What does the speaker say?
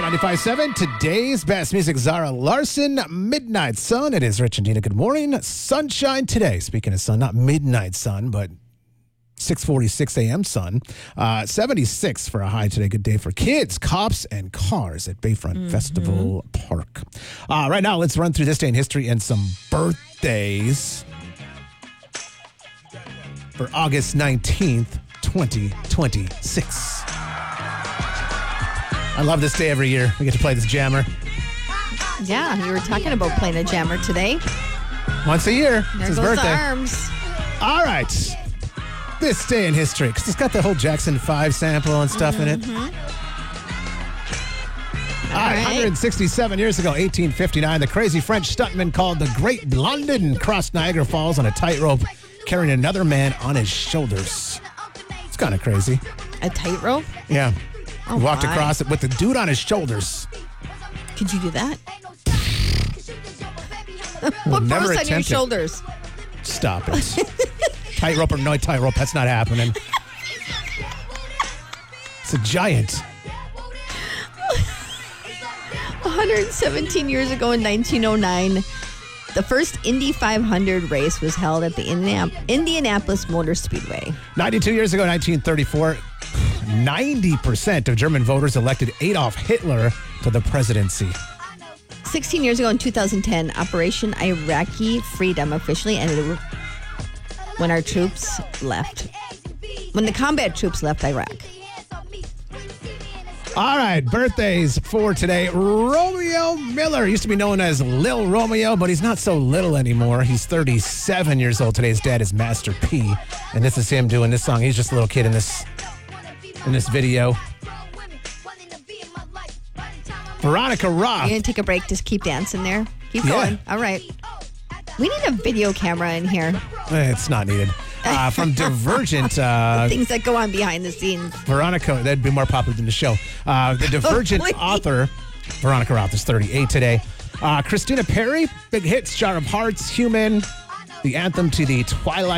95.7, today's best music, Zara Larson, Midnight Sun. It is Rich and Dina. Good morning. Sunshine today. Speaking of sun, not midnight sun, but 6:46 a.m. sun. 76 for a high today. Good day for kids, cops, and cars at Bayfront Festival Park. Right now, let's run through this day in history and some birthdays. For August 19th, 2026. I love this day every year. We get to play this jammer. Yeah, you were talking about playing a jammer today. Once a year. There It's his goes birthday. the arms. All right. This day in history, because it's got the whole Jackson 5 sample and stuff in it. All right, 167 years ago, 1859, the crazy French stuntman called the Great Blondin crossed Niagara Falls on a tightrope, carrying another man on his shoulders. It's kind of crazy. A tightrope? Yeah. Oh, He walked my. across it with the dude on his shoulders. Could you do that? We'll Put never both on your attempt it. shoulders. Stop it. Tightrope or no tightrope, that's not happening. It's a giant. 117 years ago in 1909, the first Indy 500 race was held at the Indianapolis Motor Speedway. 92 years ago, 1934, 90% of German voters elected Adolf Hitler to the presidency. 16 years ago in 2010, Operation Iraqi Freedom officially ended when our troops left. When the combat troops left Iraq. All right, birthdays for today. Romeo Miller used to be known as Lil Romeo, but he's not so little anymore. He's 37 years old today. His dad is Master P, and this is him doing this song. He's just a little kid in this video. Veronica Roth. You're going to take a break to keep dancing there? Keep Yeah. going. All right. We need a video camera in here. It's not needed. From Divergent. Things that go on behind the scenes. Veronica, that'd be more popular than the show. The Divergent please. author, Veronica Roth, is 38 today. Christina Perri, big hit, Jar of Hearts, Human, the anthem to the Twilight